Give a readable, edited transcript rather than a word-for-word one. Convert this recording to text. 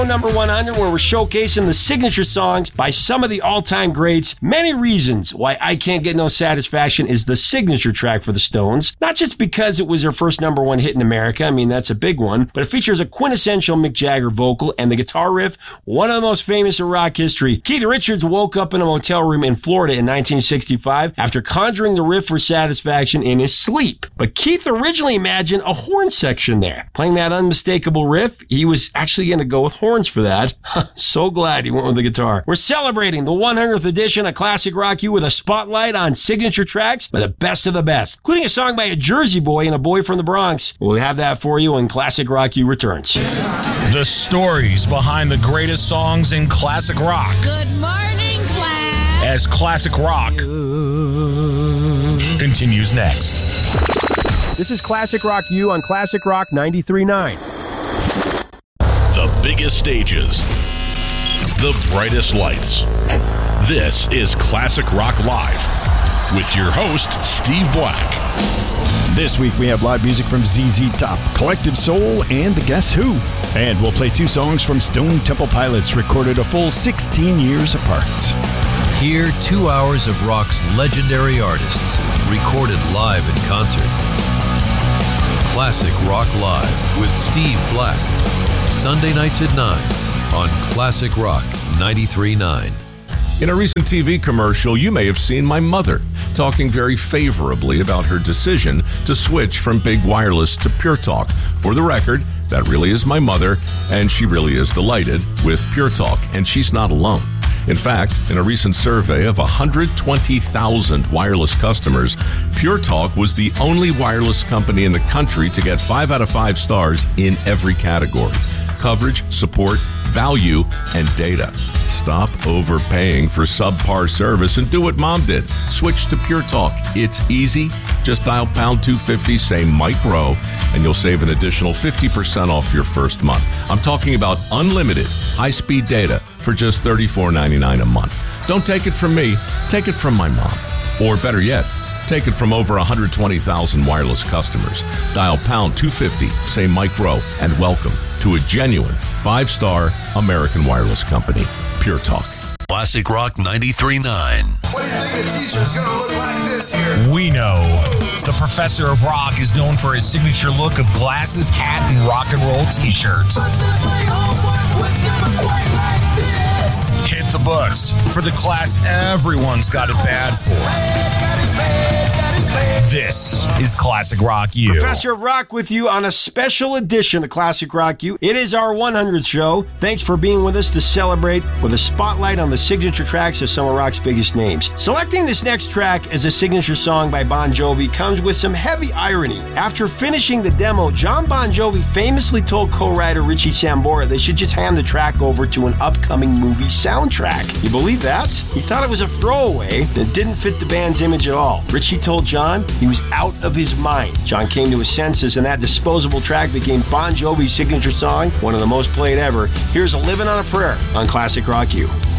Number 100, where we're showcasing the signature songs by some of the all-time greats. Many reasons why I Can't Get No Satisfaction is the signature track for the Stones. Not just because it was their first number one hit in America, I mean, that's a big one, but it features a quintessential Mick Jagger vocal and the guitar riff, one of the most famous in rock history. Keith Richards woke up in a motel room in Florida in 1965 after conjuring the riff for Satisfaction in his sleep. But Keith originally imagined a horn section there. Playing that unmistakable riff, he was actually going to go with horns for that. So glad he went with the guitar. We're celebrating the 100th edition of Classic Rock U with a spotlight on signature tracks by the best of the best, including a song by a Jersey boy and a boy from the Bronx. We'll have that for you when Classic Rock U returns. The stories behind the greatest songs in classic rock. Good morning, class. As Classic Rock continues next. This is Classic Rock U on Classic Rock 93.9. The biggest stages, the brightest lights. This is Classic Rock Live with your host, Steve Black. This week we have live music from ZZ Top, Collective Soul, and The Guess Who. And we'll play 2 songs from Stone Temple Pilots, recorded a full 16 years apart. Hear 2 hours of rock's legendary artists, recorded live in concert. Classic Rock Live with Steve Black. Sunday nights at 9 on Classic Rock 93.9. In a recent TV commercial, you may have seen my mother talking very favorably about her decision to switch from Big Wireless to Pure Talk. For the record, that really is my mother, and she really is delighted with Pure Talk, and she's not alone. In fact, in a recent survey of 120,000 wireless customers, Pure Talk was the only wireless company in the country to get 5 out of 5 stars in every category: coverage, support, value, and data. Stop overpaying for subpar service and do what Mom did. Switch to Pure Talk. It's easy. Just dial pound 250, say micro, and you'll save an additional 50% off your first month. I'm talking about unlimited high-speed data for just $34.99 a month. Don't take it from me. Take it from my mom. Or better yet, take it from over 120,000 wireless customers. Dial pound 250, say micro, and welcome to a genuine 5-star American wireless company, Pure Talk. Classic Rock 93.9. What do you think the teacher's gonna look like this year? We know the Professor of Rock is known for his signature look of glasses, hat, and rock and roll t-shirt. Hit the books for the class everyone's got it bad for. This is Classic Rock U. Professor of Rock with you on a special edition of Classic Rock U. It is our 100th show. Thanks for being with us to celebrate with a spotlight on the signature tracks of some of rock's biggest names. Selecting this next track as a signature song by Bon Jovi comes with some heavy irony. After finishing the demo, John Bon Jovi famously told co-writer Richie Sambora they should just hand the track over to an upcoming movie soundtrack. You believe that? He thought it was a throwaway that didn't fit the band's image at all. Richie told John he was out of his mind. John came to his senses, and that disposable track became Bon Jovi's signature song, one of the most played ever. Here's a Livin' on a Prayer on Classic Rock U.